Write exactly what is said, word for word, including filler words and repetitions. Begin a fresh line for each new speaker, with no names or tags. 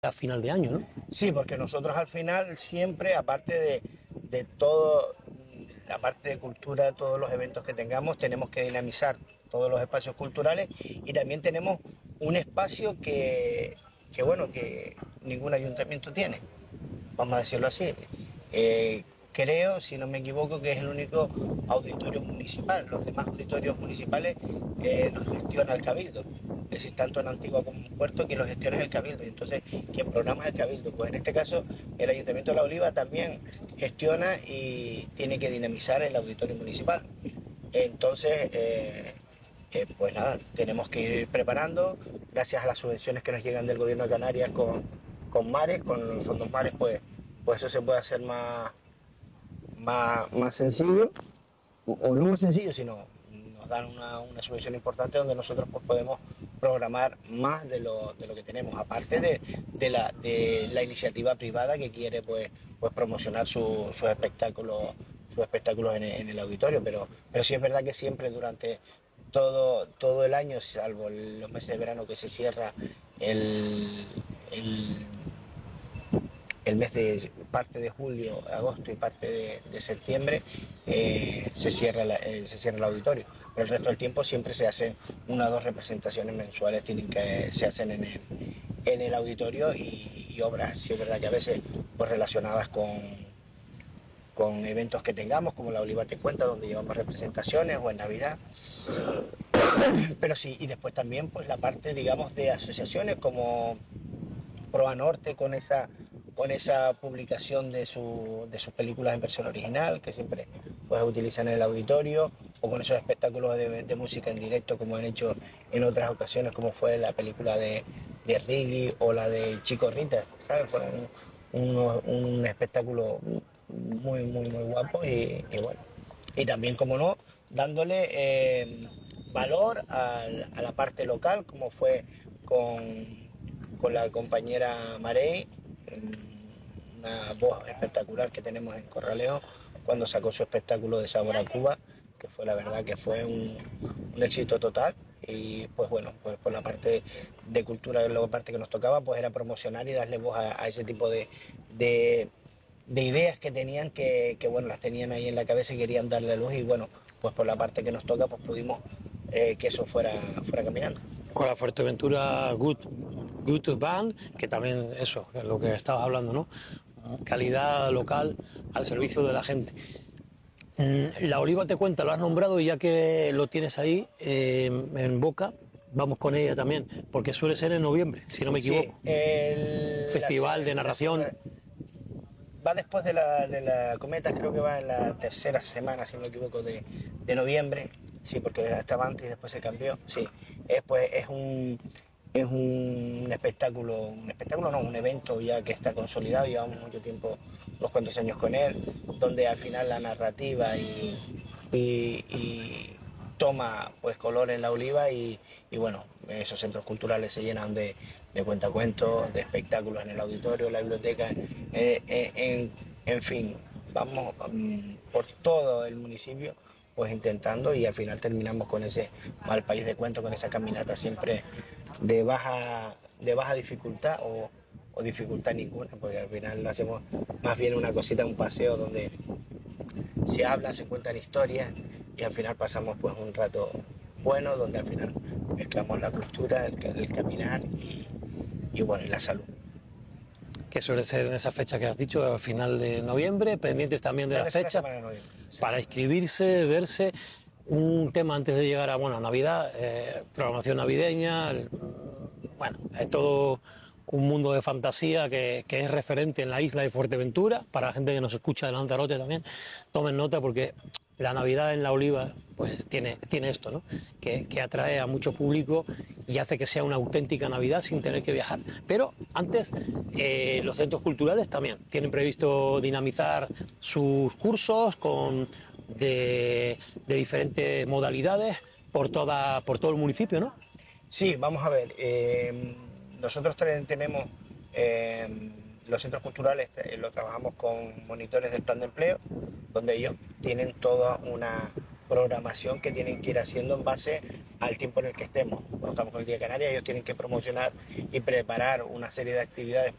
a final de año, ¿no?
Sí, porque nosotros al final siempre, aparte de, de todo, la parte de cultura, todos los eventos que tengamos, tenemos que dinamizar todos los espacios culturales y también tenemos un espacio que, que bueno, que ningún ayuntamiento tiene, vamos a decirlo así. Eh, creo, si no me equivoco, que es el único auditorio municipal. Los demás auditorios municipales eh, los gestiona el Cabildo. Es decir, tanto en Antigua como en Puerto, quien los gestiona es el Cabildo. Y entonces, quien programa es el Cabildo. Pues en este caso, el Ayuntamiento de La Oliva también gestiona y tiene que dinamizar el auditorio municipal. Entonces, eh, eh, pues nada, tenemos que ir preparando, gracias a las subvenciones que nos llegan del Gobierno de Canarias con, con Mares, con los fondos Mares, pues, pues eso se puede hacer más, más, más sencillo, o, o no más sencillo, sino nos dan una, una subvención importante donde nosotros pues, podemos programar más de lo, de lo que tenemos, aparte de, de, la, de la iniciativa privada que quiere pues, pues promocionar sus su espectáculos sus espectáculos en, en el auditorio, pero, pero sí es verdad que siempre durante todo, todo el año, salvo los meses de verano que se cierra el, el el mes de parte de julio, agosto y parte de, de septiembre eh, se, cierra la, eh, se cierra el auditorio. Pero el resto del tiempo siempre se hacen una o dos representaciones mensuales, tienen que se hacen en el, en el auditorio y, y obras, sí es verdad que a veces pues relacionadas con, con eventos que tengamos, como la Oliva Te Cuenta, donde llevamos representaciones, o en Navidad. Pero sí, y después también pues la parte, digamos, de asociaciones como Proa Norte con esa con esa publicación de, su, de sus películas en versión original, que siempre pues, utilizan en el auditorio, o con esos espectáculos de, de música en directo, como han hecho en otras ocasiones, como fue la película de, de Riggy o la de Chico Rita, ¿sabes? Fue un, un, un espectáculo muy, muy, muy guapo y, y bueno. Y también, como no, dándole eh, valor a, a la parte local, como fue con, con la compañera Marey, una voz espectacular que tenemos en Corralejo, cuando sacó su espectáculo de Sabor a Cuba, que fue la verdad que fue un, un éxito total. Y pues bueno, pues por la parte de cultura, la parte que nos tocaba, pues era promocionar y darle voz a, a ese tipo de, de, de ideas que tenían, que, que bueno, las tenían ahí en la cabeza y querían darle luz, y bueno, pues por la parte que nos toca, pues pudimos eh, que eso fuera, fuera caminando.
Con la Fuerteventura Good, Good Band, que también eso, es lo que estabas hablando, ¿no? Calidad local al servicio de la gente. La Oliva Te Cuenta, lo has nombrado, y ya que lo tienes ahí eh, en boca, vamos con ella también, porque suele ser en noviembre, si no me equivoco.
Sí, el,
Festival
la,
de narración.
La, va después de la, de la Cometa, creo que va en la tercera semana, si no me equivoco, de, de noviembre. Sí, porque estaba antes y después se cambió. Sí, es, pues, es un es un espectáculo, un espectáculo no, un evento ya que está consolidado, llevamos mucho tiempo, unos cuantos años con él, donde al final la narrativa y, y, y toma pues color en la Oliva, y, y bueno, esos centros culturales se llenan de, de cuentacuentos, de espectáculos en el auditorio, en la biblioteca, eh, eh, en, en fin, vamos um, por todo el municipio pues intentando, y al final terminamos con ese Mal País de Cuentos, con esa caminata siempre de baja, de baja dificultad o, o dificultad ninguna, porque al final hacemos más bien una cosita, un paseo donde se habla, se cuentan historias, y al final pasamos pues un rato bueno, donde al final mezclamos la cultura, el, el caminar y, y bueno, y la salud.
Que suele ser en esa fecha que has dicho, al final de noviembre, pendientes también de la, la fecha, de sí, para inscribirse, verse. Un tema antes de llegar a, bueno, Navidad, eh, programación navideña, el, bueno, es todo un mundo de fantasía que, que es referente en la isla de Fuerteventura. Para la gente que nos escucha de Lanzarote también, tomen nota, porque la Navidad en La Oliva pues tiene, tiene esto, ¿no? Que, que atrae a mucho público y hace que sea una auténtica Navidad sin tener que viajar. Pero antes, eh, los centros culturales también tienen previsto dinamizar sus cursos con de, de diferentes modalidades por, toda, por todo el municipio, ¿no?
Sí, vamos a ver, eh, nosotros tenemos eh, los centros culturales, lo trabajamos con monitores del plan de empleo, donde ellos tienen toda una, programación que tienen que ir haciendo en base al tiempo en el que estemos. Cuando estamos con el Día de Canarias, ellos tienen que promocionar y preparar una serie de actividades